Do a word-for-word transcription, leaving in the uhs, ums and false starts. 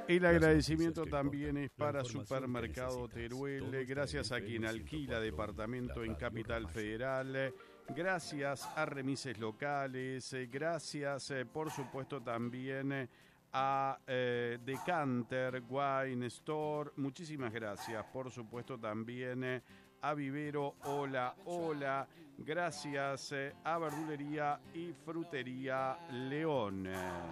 El agradecimiento también es para Supermercado Teruel, gracias a quien alquila departamento en Capital Federal, gracias a Remises Locales, gracias por supuesto también a eh, Decanter Wine Store, muchísimas gracias, por supuesto también a Vivero Hola Hola, gracias a Verdulería y Frutería León.